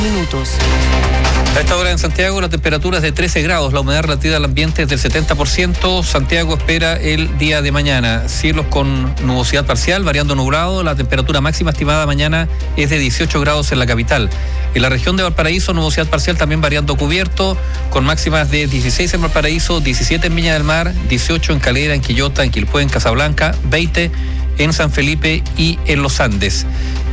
minutos. A esta hora en Santiago la temperatura es de 13 grados, la humedad relativa del ambiente es del 70%. Santiago espera el día de mañana cielos con nubosidad parcial, variando nublado. La temperatura máxima estimada mañana es de 18 grados en la capital. En la región de Valparaíso, nubosidad parcial también variando cubierto, con máximas de 16 en Valparaíso, 17 en Viña del Mar, 18 en Calera, en Quillota, en Quilpué, en Casablanca, 20 en San Felipe y en Los Andes.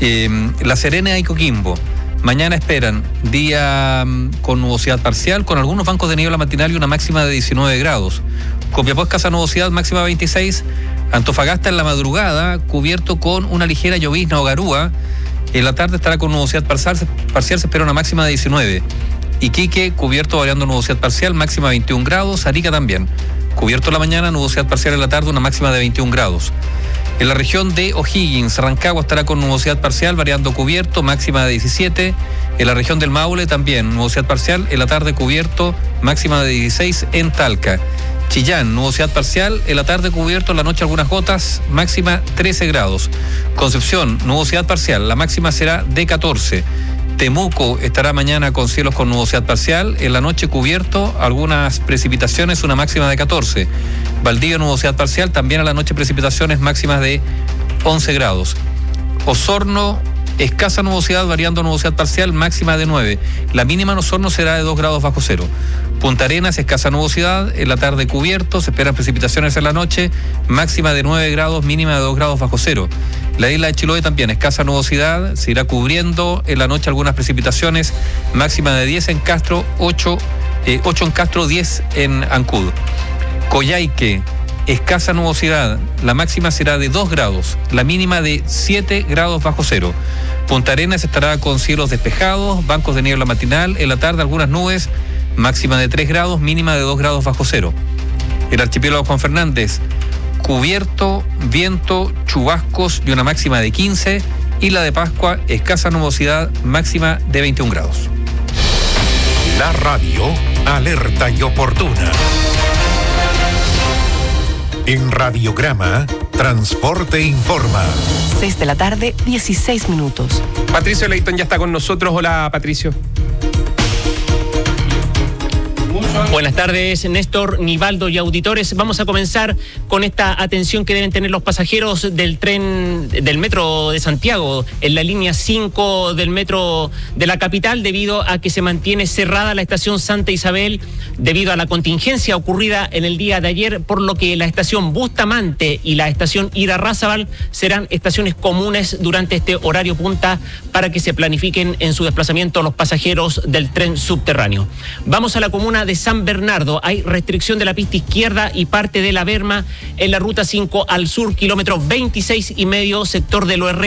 La Serena y Coquimbo. Mañana esperan día con nubosidad parcial, con algunos bancos de niebla matinal y una máxima de 19 grados. Copiapó escasa nubosidad, máxima 26. Antofagasta en la madrugada, cubierto con una ligera llovizna o garúa. En la tarde estará con nubosidad parcial, se espera una máxima de 19. Iquique, cubierto variando nubosidad parcial, máxima 21 grados. Arica también, cubierto en la mañana, nubosidad parcial en la tarde, una máxima de 21 grados. En la región de O'Higgins, Rancagua estará con nubosidad parcial, variando cubierto, máxima de 17. En la región del Maule también, nubosidad parcial, en la tarde cubierto, máxima de 16 en Talca. Chillán, nubosidad parcial, en la tarde cubierto, en la noche algunas gotas, máxima 13 grados. Concepción, nubosidad parcial, la máxima será de 14. Temuco estará mañana con cielos con nubosidad parcial, en la noche cubierto, algunas precipitaciones, una máxima de 14. Valdivia, nubosidad parcial, también a la noche precipitaciones máximas de 11 grados. Osorno, escasa nubosidad, variando nubosidad parcial, máxima de 9. La mínima en Osorno será de 2 grados bajo cero. Punta Arenas, escasa nubosidad, en la tarde cubierto, se esperan precipitaciones en la noche, máxima de 9 grados, mínima de 2 grados bajo cero. La isla de Chiloé también, escasa nubosidad, se irá cubriendo en la noche algunas precipitaciones, máxima de 10 en Castro, 8 en Castro, 10 en Ancud. Coyhaique, escasa nubosidad, la máxima será de 2 grados, la mínima de 7 grados bajo cero. Punta Arenas estará con cielos despejados, bancos de niebla matinal, en la tarde algunas nubes, máxima de 3 grados, mínima de 2 grados bajo cero. El archipiélago Juan Fernández, cubierto, viento, chubascos y una máxima de 15. Isla de Pascua, escasa nubosidad, máxima de 21 grados. La radio, alerta y oportuna. En Radiograma, Transporte Informa. 6 de la tarde, 16 minutos. Patricio Leighton ya está con nosotros. Hola, Patricio. Buenas tardes, Néstor, Nivaldo y auditores. Vamos a comenzar con esta atención que deben tener los pasajeros del tren del metro de Santiago, en la línea 5 del metro de la capital, debido a que se mantiene cerrada la estación Santa Isabel debido a la contingencia ocurrida en el día de ayer, por lo que la estación Bustamante y la estación Irarrázaval serán estaciones comunes durante este horario punta para que se planifiquen en su desplazamiento los pasajeros del tren subterráneo. Vamos a la comuna de San Bernardo. Hay restricción de la pista izquierda y parte de la berma en la ruta 5 al sur, kilómetro 26,5, sector de Lo Herrera.